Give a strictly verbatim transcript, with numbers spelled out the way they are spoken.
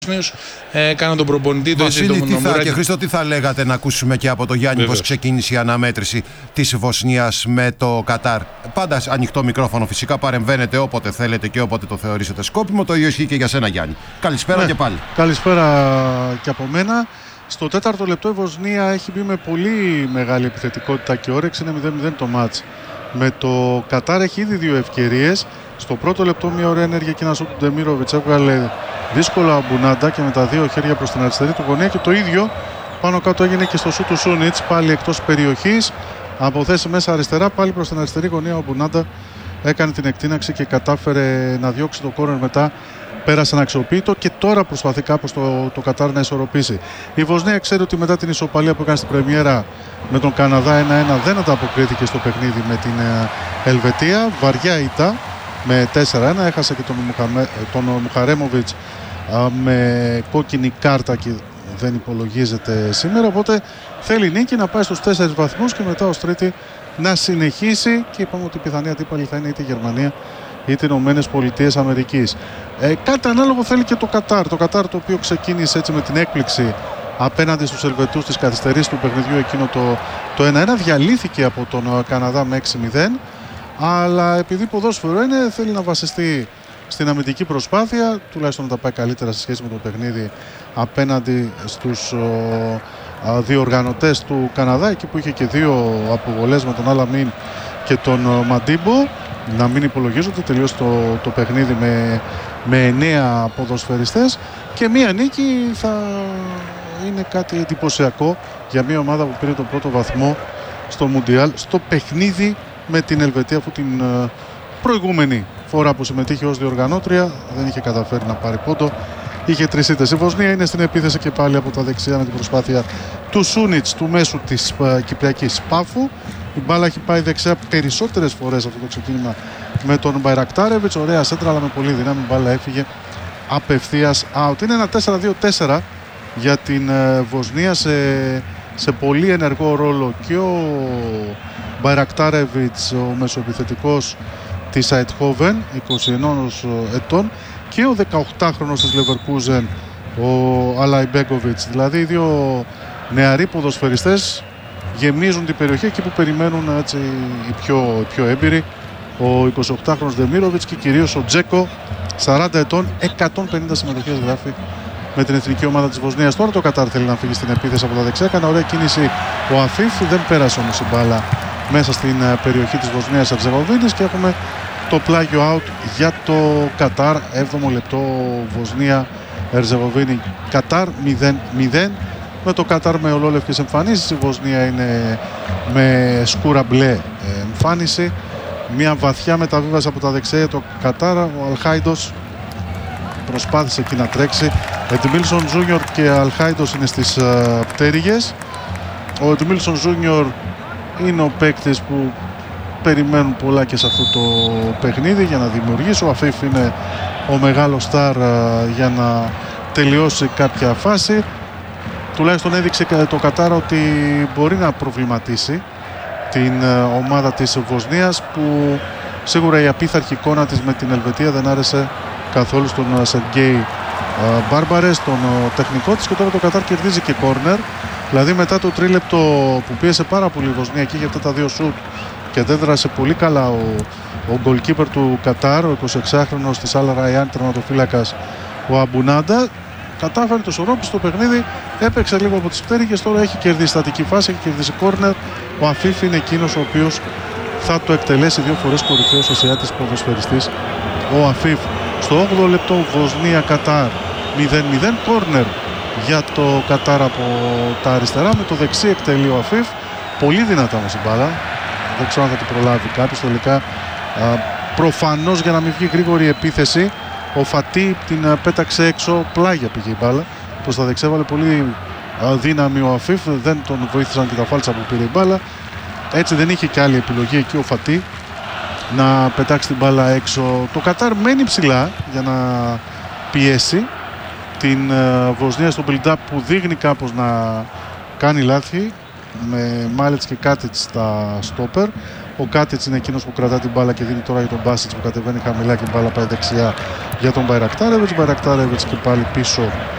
Ε, κάνα τον προπονητή, το Βασίλη, το τι θα, και Χρήστο, τι θα λέγατε να ακούσουμε και από τον Γιάννη πώς ξεκίνησε η αναμέτρηση της Βοσνίας με το Κατάρ? Πάντα ανοιχτό μικρόφωνο, φυσικά παρεμβαίνετε όποτε θέλετε και όποτε το θεωρήσετε σκόπιμο. Το ίδιο ισχύει και για σένα, Γιάννη. Καλησπέρα, ναι, και πάλι. Καλησπέρα και από μένα. Στο τέταρτο λεπτό η Βοσνία έχει μπει με πολύ μεγάλη επιθετικότητα και όρεξη. Είναι μηδέν μηδέν το μάτς. Με το Κατάρ έχει ήδη δύο ευκαιρίες. Στο πρώτο λεπτό μια ωραία ενέργεια και ένα σουτ του Ντεμίροβιτς έβγαλε δύσκολα ο Μπουνάντα και με τα δύο χέρια προς την αριστερή του γωνία, και το ίδιο πάνω κάτω έγινε και στο σουτ του Σούνιτς, πάλι εκτός περιοχής, από θέση μέσα αριστερά, πάλι προς την αριστερή γωνία ο Μπουνάντα έκανε την εκτείναξη και κατάφερε να διώξει το κόρνερ, μετά πέρασε αναξιοποιητό και τώρα προσπαθεί κάπως το, το Κατάρ να ισορροπήσει. Η Βοσνία ξέρει ότι μετά την ισοπαλία που έκανε στην πρεμιέρα με τον Καναδά ένα ένα δεν ανταποκρίθηκε στο παιχνίδι με την Ελβετία, βαριά ήττα με τέσσερα ένα, έχασε και τον, Μουχαμε, τον Μουχαρέμοβιτς με κόκκινη κάρτα και δεν υπολογίζεται σήμερα, οπότε θέλει νίκη να πάει στους τέσσερις βαθμούς και μετά ως τρίτη να συνεχίσει, και είπαμε ότι η πιθανή αντίπαλη θα είναι είτε η Γερμανία είτε οι Ηνωμένες Πολιτείες Αμερικής. Ε, κάτι ανάλογο θέλει και το Κατάρ, το Κατάρ το οποίο ξεκίνησε έτσι με την έκπληξη απέναντι στους Ελβετούς της καθυστερής του παιχνιδιού εκείνο το, το ένα ένα, διαλύθηκε από τον Καναδά με έξι μηδέν, αλλά επειδή ποδόσφαιρο είναι θέλει να βασιστεί στην αμυντική προσπάθεια, τουλάχιστον να τα πάει καλύτερα σε σχέση με το παιχνίδι απέναντι στους ο, δύο οργανωτές του Καναδά, εκεί που είχε και δύο αποβολές με τον Αλαμίν και τον Μαντίμπο, να μην υπολογίζονται. Τελείωσε το, το παιχνίδι με, με εννέα ποδοσφαιριστές, και μία νίκη θα είναι κάτι εντυπωσιακό για μια ομάδα που πήρε τον πρώτο βαθμό στο Μουντιάλ, στο παιχνίδι με την Ελβετία, αφού την προηγούμενη φορά που συμμετείχε ως διοργανώτρια δεν είχε καταφέρει να πάρει πόντο, είχε τρεις ήττες. Η Βοσνία είναι στην επίθεση και πάλι από τα δεξιά με την προσπάθεια του Σούνιτς, του μέσου της Κυπριακής Πάφου. Η μπάλα έχει πάει δεξιά περισσότερες φορές αυτό το ξεκίνημα με τον Μπαϊρακτάρεβιτς, ωραία σέντρα, αλλά με πολύ δύναμη η μπάλα έφυγε απευθείας out. Είναι ένα τέσσερα δύο τέσσερα για την Βοσνία, σε, σε πολύ ενεργό ρόλο και ο Μπαϊρακτάρεβιτς, ο μεσοεπιθετικός της Αιτχόβεν, είκοσι ένα ετών, και ο δεκαοκτάχρονος της Λεβερκούζεν, ο Αλαϊμπέγκοβιτς. Δηλαδή οι δύο νεαροί ποδοσφαιριστές γεμίζουν την περιοχή εκεί που περιμένουν έτσι, οι, πιο, οι πιο έμπειροι, ο εικοσιοκτάχρονος Ντεμίροβιτς και κυρίως ο Τζέκο, σαράντα ετών, εκατόν πενήντα συμμετοχές γράφει με την εθνική ομάδα της Βοσνίας. Τώρα το Κατάρ θέλει να φύγει στην επίθεση από τα δεξιά, έκανε ωραία κίνηση ο Αφίφ, δεν πέρασε όμως η μπάλα μέσα στην περιοχή της Βοσνίας Ερζεγοβίνης και έχουμε το πλάγιο out για το Κατάρ. έβδομο λεπτό, Βοσνία Ερζεγοβίνη Κατάρ μηδέν μηδέν, με το Κατάρ με ολόλευκες εμφανίσεις. Η Βοσνία είναι με σκούρα μπλε εμφάνιση, μια βαθιά μεταβίβαση από τα δεξιά για το Κατάρ. Ο Αλχάιντος προσπάθησε εκεί να τρέξει. Εντιμίλσον Τζούνιορ και Αλχάιντος είναι στις uh, πτέρυγες. Ο Εντιμίλσον Τζούνιορ είναι ο παίκτης που περιμένουν πολλά και σε αυτό το παιχνίδι για να δημιουργήσει. Ο Αφίφ είναι ο μεγάλος στάρ uh, για να τελειώσει κάποια φάση. Τουλάχιστον έδειξε το Κατάρ ότι μπορεί να προβληματίσει την uh, ομάδα της Βοσνίας, που σίγουρα η απίθαρχη εικόνα της με την Ελβετία δεν άρεσε καθόλου στον uh, Σεργέη uh, Μπάρμπαρες, τον uh, τεχνικό της, και τώρα το Κατάρ κερδίζει και κόρνερ. Δηλαδή μετά το τρίλεπτο που πίεσε πάρα πολύ η Βοσνία και για αυτά τα δύο σουτ και δεν δρασε πολύ καλά ο, ο goalkeeper του Κατάρ, ο εικοσιεξάχρονος της Αλ Ραϊάν, τερματοφύλακας ο Αμπουνάντα, κατάφερε το ισορρόπησε στο παιχνίδι, έπαιξε λίγο από τις πτέρυγες, τώρα έχει κερδίσει στατική φάση, έχει κερδίσει κόρνερ. Ο Αφίφ είναι εκείνος ο οποίος θα το εκτελέσει δύο φορές κορυφαίος ασιάτης ποδοσφαιριστής. Ο Αφίφ στο όγδοο λεπτό, Βοσνία Κατάρ μηδέν μηδέν, κόρνερ για το Κατάρ από τα αριστερά, με το δεξί εκτελεί ο Αφίφ, πολύ δυνατά όμως η μπάλα, δεν ξέρω αν θα την προλάβει κάποιος τελικά. Α, προφανώς για να μην βγει γρήγορη επίθεση, ο Φατί την α, πέταξε έξω, πλάγια πήγε η μπάλα προς τα δεξιά, έβαλε πολύ α, δύναμη ο Αφίφ, δεν τον βοήθησαν και τα φάλτσα που πήρε η μπάλα, έτσι δεν είχε και άλλη επιλογή εκεί ο Φατί να πετάξει την μπάλα έξω. Το Κατάρ μένει ψηλά για να πιέσει την uh, Βοσνία στο build-up, που δείχνει κάπως να κάνει λάθη, με Μάλετς και Κάτιτς στα στόπερ. Ο Κάτιτς είναι εκείνος που κρατά την μπάλα και δίνει τώρα για τον Μπάσιτς που κατεβαίνει χαμηλά και η μπάλα πάει δεξιά για τον Μπαϊρακτάρεβιτς. Μπαϊρακτάρεβιτς και πάλι πίσω